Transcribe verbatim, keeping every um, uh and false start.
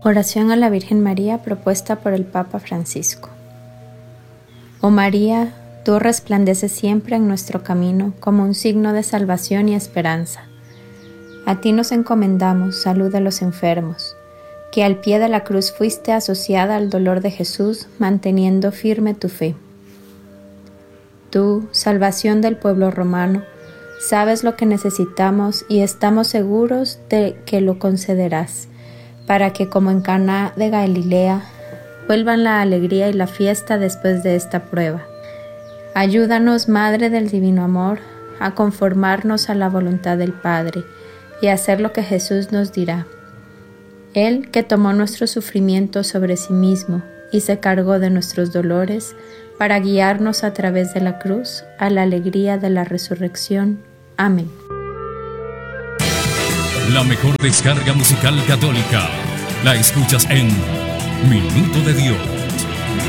Oración a la Virgen María propuesta por el Papa Francisco. Oh María, tú resplandeces siempre en nuestro camino como un signo de salvación y esperanza. A ti nos encomendamos, salud de los enfermos, que al pie de la cruz fuiste asociada al dolor de Jesús, manteniendo firme tu fe. Tú, salvación del pueblo romano, sabes lo que necesitamos y estamos seguros de que lo concederás, para que como en Caná de Galilea, vuelvan la alegría y la fiesta después de esta prueba. Ayúdanos, Madre del Divino Amor, a conformarnos a la voluntad del Padre y a hacer lo que Jesús nos dirá. Él que tomó nuestro sufrimiento sobre sí mismo y se cargó de nuestros dolores para guiarnos a través de la cruz a la alegría de la resurrección. Amén. La mejor descarga musical católica la escuchas en Minuto de Dios.